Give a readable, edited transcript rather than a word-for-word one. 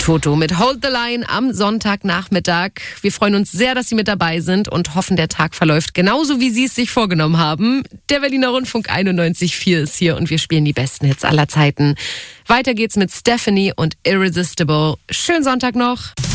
Toto mit Hold the Line am Sonntagnachmittag. Wir freuen uns sehr, dass Sie mit dabei sind und hoffen, der Tag verläuft genauso, wie Sie es sich vorgenommen haben. Der Berliner Rundfunk 91.4 ist hier und wir spielen die besten Hits aller Zeiten. Weiter geht's mit Stephanie und Irresistible. Schönen Sonntag noch.